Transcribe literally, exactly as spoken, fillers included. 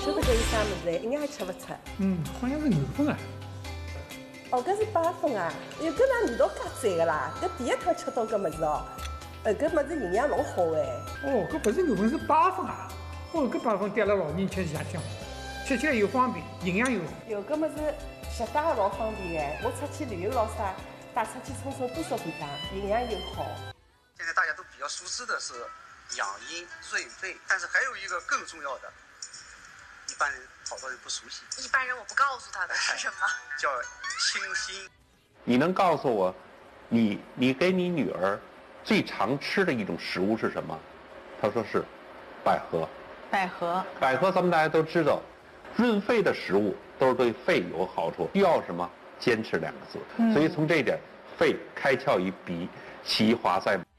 晓得搿是啥物事，一眼也吃勿出。 嗯，好像是牛粪啊。 哦，搿是八分啊！哎哟，搿哪味道介赞个啦？搿第一趟吃到搿物事哦，呃，搿物事营养老好哎。 哦，搿不是牛粪，是八分啊！哦，搿八分对阿拉老人吃也挺好，吃起来又方便，营养又好。 哟，搿物事携带也老方便哎，我出去旅游咾啥，带出去冲冲多少便当，营养又好。 现在大家都比较熟知的是养阴润肺，但是还有一个更重要的，一般人好多人不熟悉。 一般人我不告诉他的是什么？ 叫清心。 你能告诉我，你你给你女儿最常吃的一种食物是什么？她说是百合。 百合， 百合咱们大家都知道，润肺的食物都是对肺有好处，需要什么？坚持两个字。 嗯、 所以从这一点，肺开窍于鼻，其华在。